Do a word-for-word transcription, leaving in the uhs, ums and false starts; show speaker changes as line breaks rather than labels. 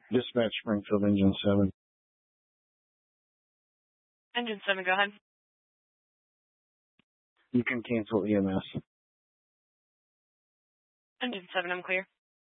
Dispatch Springfield Engine seven.
Engine seven, go ahead.
You can cancel E M S.
Engine seven, I'm clear.